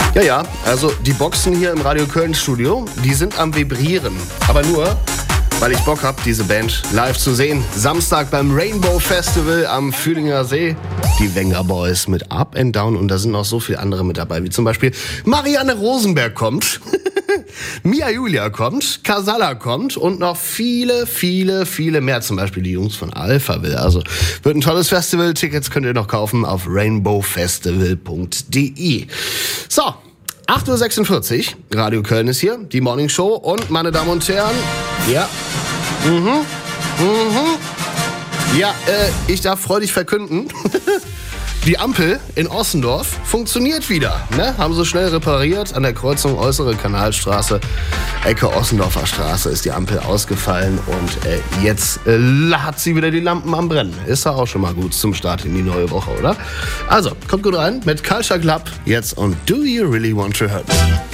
Ja, also die Boxen hier im Radio Köln Studio, die sind am Vibrieren. Aber nur, weil ich Bock habe, diese Band live zu sehen. Samstag beim Rainbow Festival am Fühlinger See. Die Wenger Boys mit Up and Down. Und da sind noch so viele andere mit dabei, wie zum Beispiel Marianne Rosenberg kommt. Mia Julia kommt, Casalla kommt und noch viele, viele, viele mehr. Zum Beispiel die Jungs von Alphaville. Also wird ein tolles Festival. Tickets könnt ihr noch kaufen auf rainbowfestival.de. So, 8.46 Uhr. Radio Köln ist hier, die Morning Show. Und meine Damen und Herren, ich darf freudig verkünden, die Ampel in Ossendorf funktioniert wieder. Ne? Haben sie schnell repariert. An der Kreuzung Äußere Kanalstraße, Ecke Ossendorfer Straße ist die Ampel ausgefallen. Und jetzt hat sie wieder die Lampen am Brennen. Ist ja auch schon mal gut zum Start in die neue Woche, oder? Also, kommt gut rein mit Culture Club jetzt und Do You Really Want to Hurt Me?